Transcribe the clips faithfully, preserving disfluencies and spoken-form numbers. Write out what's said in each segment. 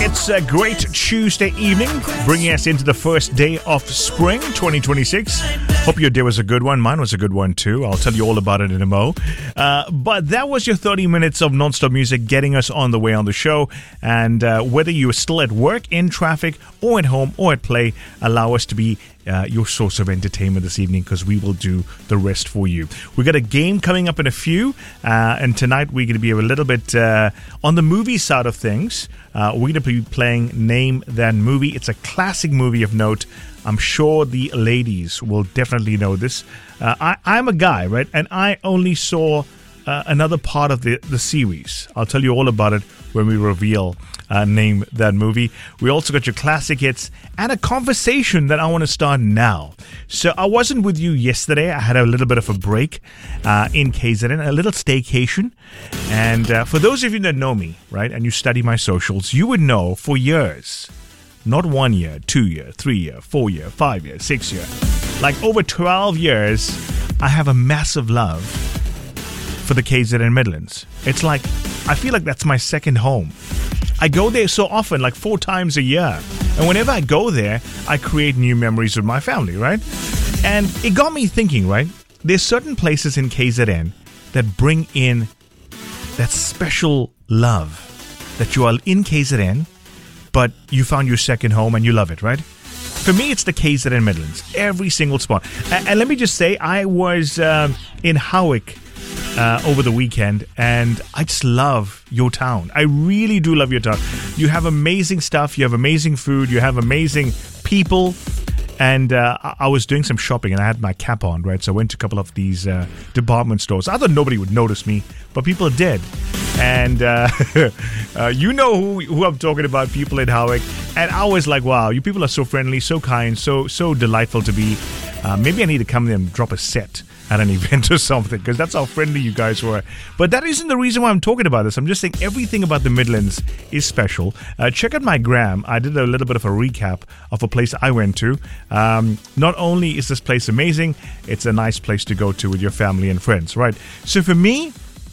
It's a great Tuesday evening, bringing us into the first day of spring twenty twenty-six. Hope your day was a good one. Mine was a good one too. I'll tell you all about it in a mo. Uh, but that was your thirty minutes of non-stop music getting us on the way on the show. And uh, whether you're still at work, in traffic, or at home, or at play, allow us to be Uh, your source of entertainment this evening, because we will do the rest for you. We got a game coming up in a few, uh, and tonight we're going to be a little bit uh, on the movie side of things. Uh, we're going to be playing Name That Movie. It's a classic movie of note. I'm sure the ladies will definitely know this. Uh, I, I'm a guy, right? And I only saw uh, another part of the, the series. I'll tell you all about it when we reveal Uh, Name That Movie. We also got your classic hits and a conversation that I want to start now. So I wasn't with you yesterday. I had a little bit of a break uh, in K Z N, a little staycation. And uh, for those of you that know me, right, and you study my socials, you would know for years, not one year, two year, three year, four year, five year, six year, like over twelve years, I have a massive love for the K Z N Midlands. It's like, I feel like that's my second home. I go there so often, like four times a year. And whenever I go there, I create new memories with my family, right? And it got me thinking, right? There's certain places in K Z N that bring in that special love that you are in K Z N, but you found your second home and you love it, right? For me, it's the K Z N Midlands. Every single spot. And, and let me just say, I was um, in Howick Uh, over the weekend, and I just love your town. I really do love your town. You have amazing stuff, you have amazing food, you have amazing people, and uh, I-, I was doing some shopping and I had my cap on, right? So I went to a couple of these uh, department stores. I thought nobody would notice me, but people did. And uh, uh, you know who, who I'm talking about, people in Howick. And I was like, wow, you people are so friendly, so kind, so so delightful to be. Uh, maybe I need to come there and drop a set at an event or something, because that's how friendly you guys were. But that isn't the reason why I'm talking about this. I'm just saying everything about the Midlands is special. Uh, check out my gram. I did a little bit of a recap of a place I went to. Um, not only is this place amazing, it's a nice place to go to with your family and friends, right? So for me,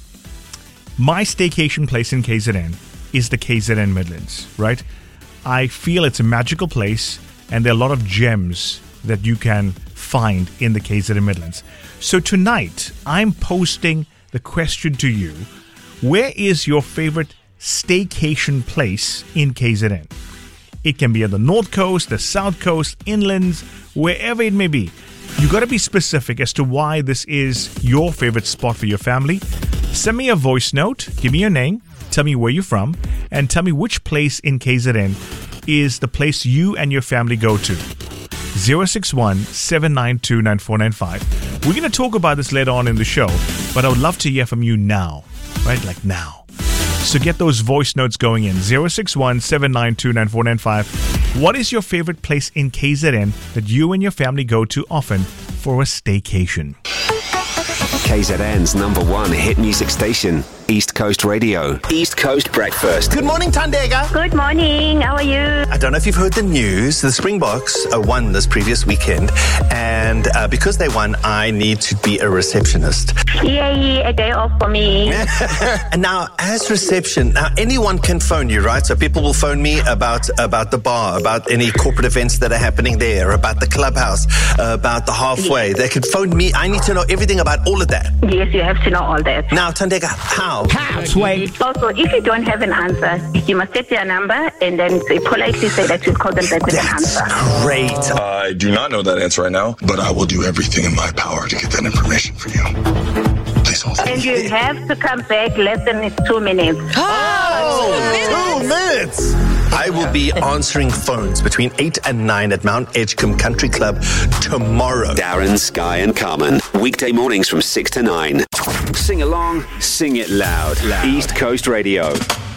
my staycation place in K Z N is the K Z N Midlands, right? I feel it's a magical place, and there are a lot of gems that you can find in the K Z N Midlands. So tonight, I'm posting the question to you: where is your favorite staycation place in K Z N? It can be on the North Coast, the South Coast, inlands, wherever it may be. You got to be specific as to why this is your favorite spot for your family. Send me a voice note, give me your name, tell me where you're from, and tell me which place in K Z N is the place you and your family go to. zero six one, seven nine two, nine four nine five. We're going to talk about this later on in the show, but I would love to hear from you now, right? Like now. So get those voice notes going in. zero six one, seven nine two, nine four nine five. What is your favorite place in K Z N that you and your family go to often for a staycation? K Z N's number one hit music station, East Coast Radio. East Coast Breakfast. Good morning, Tandega. Good morning. How are you? I don't know if you've heard the news. The Springboks uh, won this previous weekend, and uh, because they won, I need to be a receptionist. Yay, a day off for me. And now, as reception, now anyone can phone you, right? So people will phone me about about the bar, about any corporate events that are happening there, about the clubhouse, uh, about the halfway. Yes. They can phone me. I need to know everything about all of that. Yes, you have to know all that. Now, Tandega, how? How? Sway. Also, if you don't have an answer, you must set their number and then say, politely say that you call them back with an That's answer. great. I do not know that answer right now, but I will do everything in my power to get that information for you. Please hold on. And you have to come back less than two minutes. Oh, two minutes. I will be answering phones between eight and nine at Mount Edgecombe Country Club tomorrow. Darren, Sky and Carmen. Weekday mornings from six to nine. Sing along, sing it loud. loud. East Coast Radio.